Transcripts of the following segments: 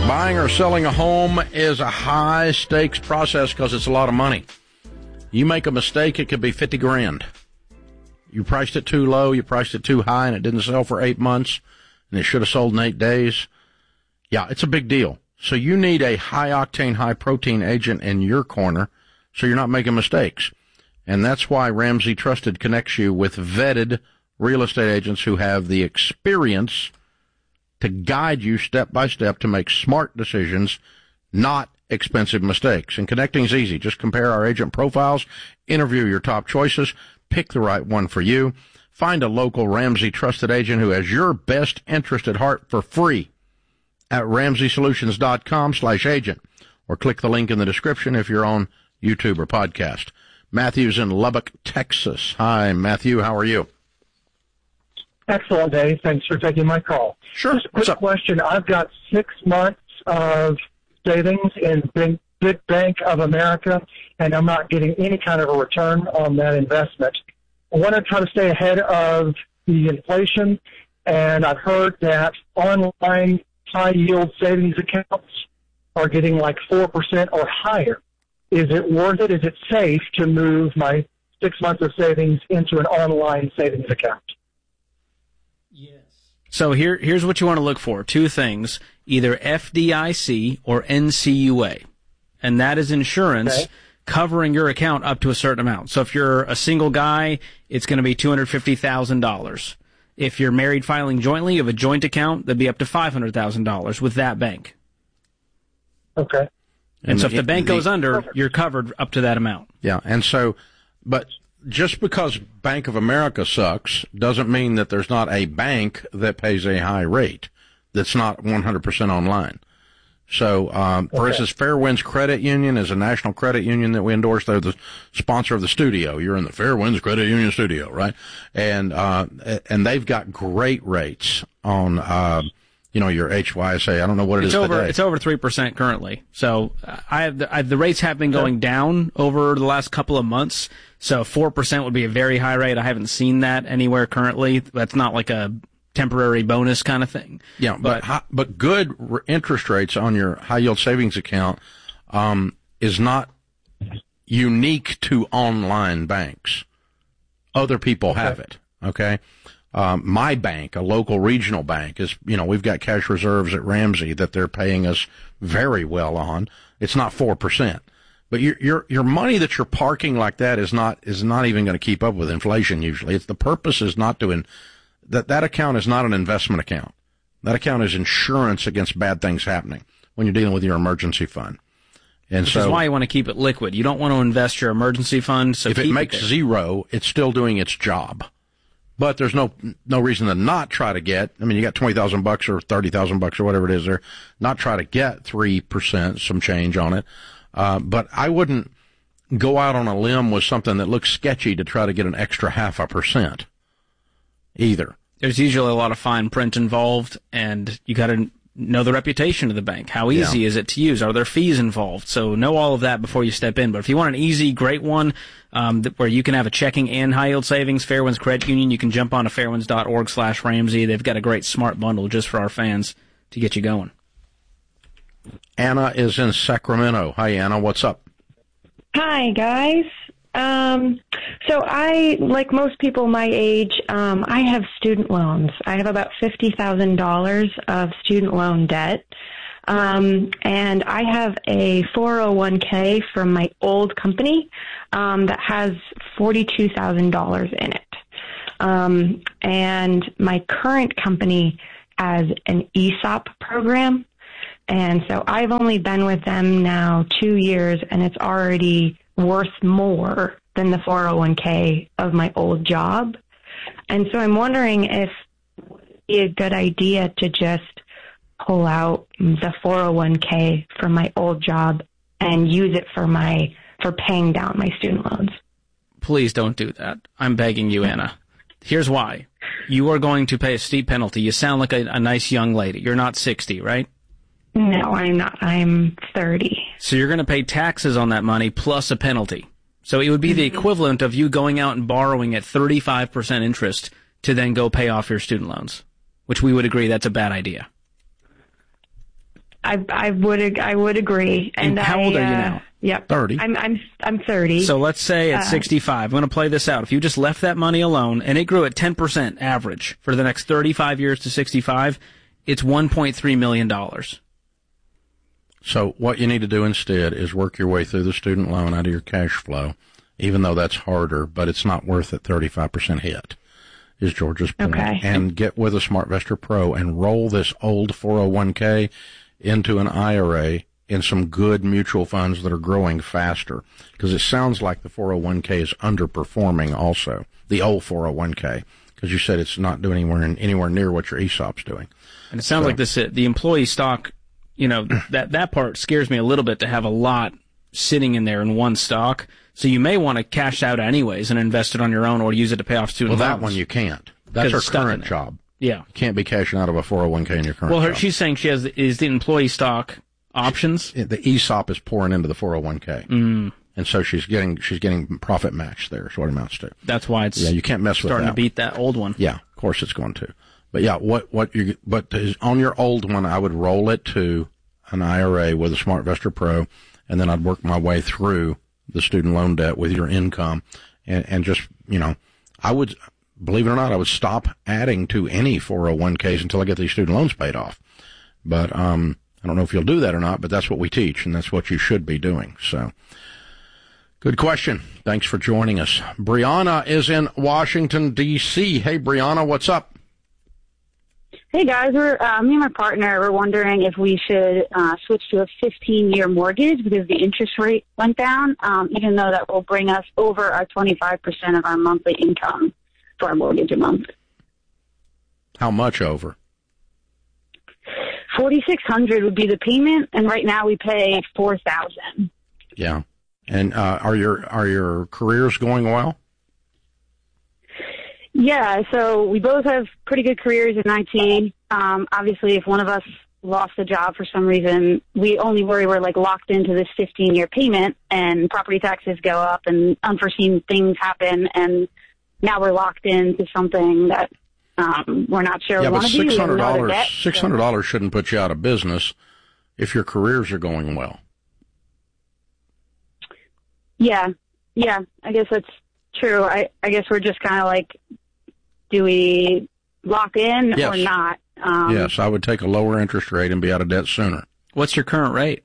Buying or selling a home is a high-stakes process because it's a lot of money. You make a mistake, it could be 50 grand. You priced it too low, you priced it too high, and it didn't sell for 8 months, and it should have sold in 8 days. Yeah, it's a big deal. So you need a high-octane, high-protein agent in your corner so you're not making mistakes. And that's why Ramsey Trusted connects you with vetted real estate agents who have the experience to guide you step by step to make smart decisions, not expensive mistakes. And connecting is easy. Just compare our agent profiles, interview your top choices, pick the right one for you. Find a local Ramsey Trusted agent who has your best interest at heart for free at RamseySolutions.com/agent, or click the link in the description if you're on YouTube or podcast. Matthew's in Lubbock, Texas. Hi, Matthew. How are you? Excellent, Dave. Thanks for taking my call. Sure. Just a quick question. I've got 6 months of savings in Big Bank of America, and I'm not getting any kind of a return on that investment. I want to try to stay ahead of the inflation, and I've heard that online high-yield savings accounts are getting like 4% or higher. Is it worth it? Is it safe to move my 6 months of savings into an online savings account? Yes. So here's what you want to look for. 2 things, either FDIC or NCUA. And that is insurance covering your account up to a certain amount. So if you're a single guy, it's going to be $250,000. If you're married filing jointly, you have a joint account, that'd be up to $500,000 with that bank. Okay. And so if the bank goes under, you're covered up to that amount. Yeah, and so, but just because Bank of America sucks doesn't mean that there's not a bank that pays a high rate that's not 100% online. So, for instance, Fairwinds Credit Union is a national credit union that we endorse. They're the sponsor of the studio. You're in the Fairwinds Credit Union studio, right? And they've got great rates on, your HYSA. I don't know what it is today. It's over 3% currently. So the rates have been going down over the last couple of months. So 4% would be a very high rate. I haven't seen that anywhere currently. That's not like a temporary bonus kind of thing. Yeah, but good interest rates on your high yield savings account is not unique to online banks. Other people have it. Okay. My bank, a local regional bank, is, we've got cash reserves at Ramsey that they're paying us very well on. It's not 4%. But your money that you're parking like that is not even going to keep up with inflation usually. The purpose is not to that account is not an investment account. That account is insurance against bad things happening when you're dealing with your emergency fund. And Which is why you want to keep it liquid. You don't want to invest your emergency fund. So if it makes zero, it's still doing its job. But there's no reason to not try to get. I mean, you got $20,000 or $30,000 or whatever it is there. Not try to get 3%, some change on it. But I wouldn't go out on a limb with something that looks sketchy to try to get an extra 0.5% either. There's usually a lot of fine print involved, and you got to know the reputation of the bank. How easy is it to use? Are there fees involved? So know all of that before you step in. But if you want an easy, great one where you can have a checking and high-yield savings, Fairwinds Credit Union, you can jump on to fairwinds.org/Ramsey. They've got a great smart bundle just for our fans to get you going. Anna is in Sacramento. Hi, Anna. What's up? Hi, guys. So I, like most people my age, I have student loans. I have about $50,000 of student loan debt. And I have a 401k from my old company, that has $42,000 in it. And my current company has an ESOP program. And so I've only been with them now 2 years, and it's already worth more than the 401k of my old job. And so I'm wondering if it would be a good idea to just pull out the 401k from my old job and use it for paying down my student loans. Please don't do that. I'm begging you, Anna. Here's why. You are going to pay a steep penalty. You sound like a nice young lady. You're not 60, right? No, I'm not. I'm 30. So you're going to pay taxes on that money plus a penalty. So it would be the equivalent of you going out and borrowing at 35% interest to then go pay off your student loans, which we would agree that's a bad idea. I would agree. And how old are you now? Yep. 30. I'm 30. So let's say at 65. I'm going to play this out. If you just left that money alone and it grew at 10% average for the next 35 years to 65, it's $1.3 million. So what you need to do instead is work your way through the student loan out of your cash flow, even though that's harder, but it's not worth it. 35% hit is George's point. Okay. And get with a SmartVestor Pro and roll this old 401k into an IRA in some good mutual funds that are growing faster. Because it sounds like the 401k is underperforming also, the old 401k, because you said it's not doing anywhere near what your ESOP's doing. And it sounds like the employee stock, that part scares me a little bit, to have a lot sitting in there in one stock. So you may want to cash out anyways and invest it on your own or use it to pay off student loans. Well, that one you can't. That's her current job. Yeah. You can't be cashing out of a 401k in your current job. Well, she's saying is the employee stock options. The ESOP is pouring into the 401k. And so she's getting profit match there is what it amounts to. That's why it's you can't mess with that. Starting to beat that old one. Yeah, of course it's going to. But yeah, but on your old one, I would roll it to an IRA with a SmartVestor Pro, and then I'd work my way through the student loan debt with your income, and just, I would, believe it or not, I would stop adding to any 401ks until I get these student loans paid off. But I don't know if you'll do that or not, but that's what we teach, and that's what you should be doing. So, good question. Thanks for joining us. Brianna is in Washington, D.C. Hey, Brianna, what's up? Hey, guys. Me and my partner were wondering if we should switch to a 15-year mortgage because the interest rate went down, even though that will bring us over our 25% of our monthly income for our mortgage a month. How much over? $4,600 would be the payment, and right now we pay $4,000. Yeah. And are your careers going well? Yeah, so we both have pretty good careers in IT. Obviously, if one of us lost a job for some reason, we only worry we're locked into this 15-year payment, and property taxes go up, and unforeseen things happen, and now we're locked into something that we're not sure we want to do. Yeah, but $600 shouldn't put you out of business if your careers are going well. Yeah, I guess that's true. I guess we're just kind of do we lock in or not? Yes, I would take a lower interest rate and be out of debt sooner. What's your current rate?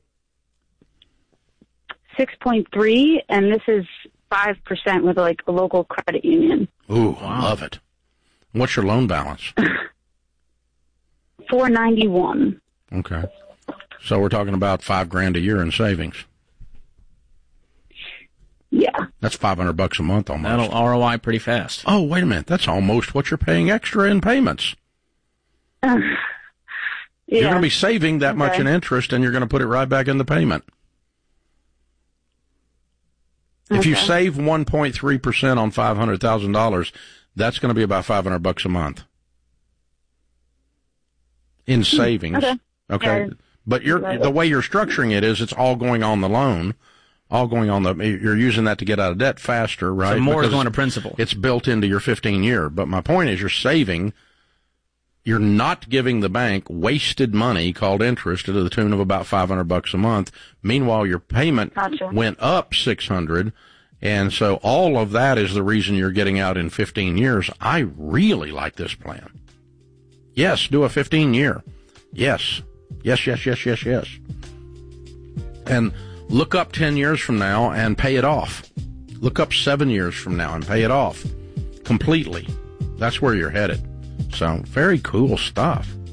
6.3, and this is 5% with a local credit union. Ooh, wow. Love it. What's your loan balance? $491. Okay. So we're talking about $5,000 a year in savings. Yeah. That's $500 a month almost. That'll ROI pretty fast. Oh, wait a minute. That's almost what you're paying extra in payments. Yeah. You're going to be saving that much in interest, and you're going to put it right back in the payment. If you save 1.3% on $500,000, that's going to be about $500 a month in savings. Okay. But the way you're structuring it is it's all going on the loan. All going on you're using that to get out of debt faster, right? So more is going to principal. It's built into your 15-year. But my point is you're saving, you're not giving the bank wasted money called interest to the tune of about $500 a month. Meanwhile, your payment went up $600. And so all of that is the reason you're getting out in 15 years. I really like this plan. Yes, do a 15-year. Yes. And look up 10 years from now and pay it off. Look up 7 years from now and pay it off completely. That's where you're headed. So, very cool stuff.